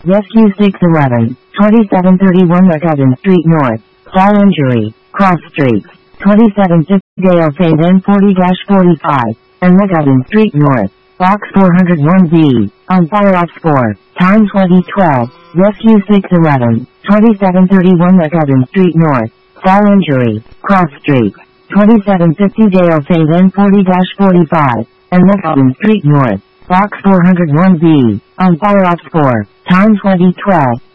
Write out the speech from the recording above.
Rescue 611, 2731 McEwan Street North. Fall injury, cross streets. 2750 Dale Phase N40-45, and McEwan Street North. Box 401B, on fire off 4, time 2012, Rescue 611, 2731 McEwan Street North, fall injury, cross streets, 2750 Dale Phase N40-45, and McEwan Street North, Box 401B, on fire off 4, time 2012,